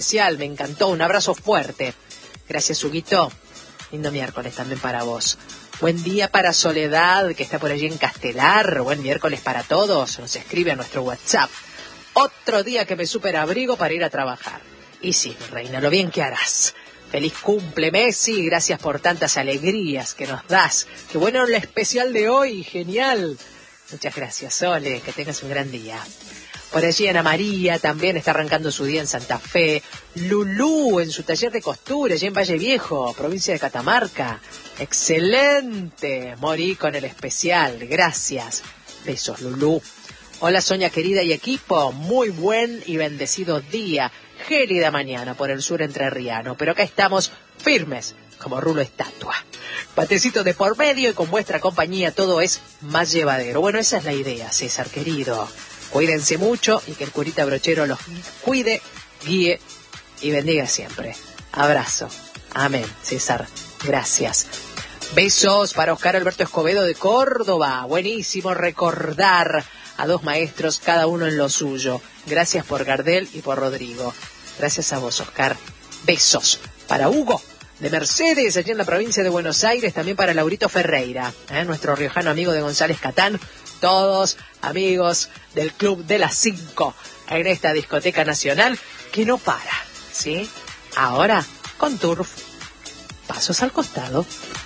especial, me encantó, un abrazo fuerte. Gracias, Huguito. Lindo miércoles también para vos. Buen día para Soledad, que está por allí en Castelar. Buen miércoles para todos. Nos escribe a nuestro WhatsApp. Otro día que me superabrigo para ir a trabajar. Y sí, mi reina, lo bien que harás. Feliz cumple, Messi. Gracias por tantas alegrías que nos das. Qué bueno el especial de hoy. Genial. Muchas gracias, Sole. Que tengas un gran día. Por allí Ana María también está arrancando su día en Santa Fe. Lulú en su taller de costura, allí en Valle Viejo, provincia de Catamarca. ¡Excelente! Morí con el especial. Gracias. Besos, Lulú. Hola, Sonia querida y equipo. Muy buen y bendecido día. Gélida mañana por el sur entrerriano. Pero acá estamos firmes como rulo estatua. Patecito de por medio y con vuestra compañía todo es más llevadero. Bueno, esa es la idea, César querido. Cuídense mucho y que el curita brochero los cuide, guíe y bendiga siempre. Abrazo. Amén, César. Gracias. Besos para Oscar Alberto Escobedo de Córdoba. Buenísimo recordar a dos maestros, cada uno en lo suyo. Gracias por Gardel y por Rodrigo. Gracias a vos, Oscar. Besos para Hugo de Mercedes, allí en la provincia de Buenos Aires. También para Laurito Ferreira, nuestro riojano amigo de González Catán. Todos amigos del Club de las 5 en esta discoteca nacional que no para, ¿sí? Ahora con Turf. Pasos al costado.